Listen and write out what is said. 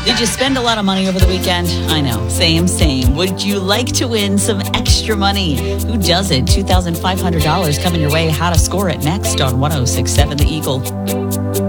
Did you spend a lot of money over the weekend? I know. Same. Would you like to win some extra money? Who doesn't? $2,500 coming your way. How to score it next on 106.7 The Eagle.